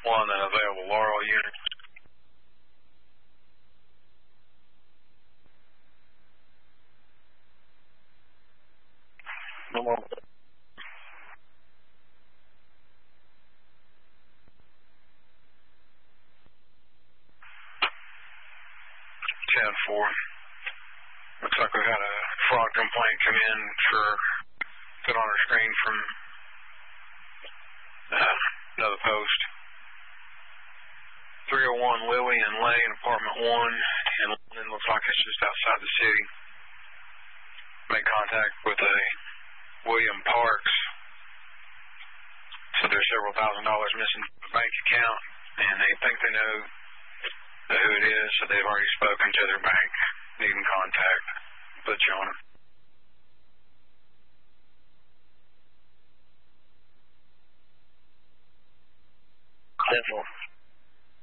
1, an available Laurel unit. No more. 10-4. Looks like we've had a fraud complaint come in put on our screen from another post. 301 Lillian Lane, apartment 1, and it looks like it's just outside the city. Made contact with a William Parks. So there's several $1,000s missing from the bank account, and they think they know who it is, so they've already spoken to their bank, needing contact. Put you on it. 10-4.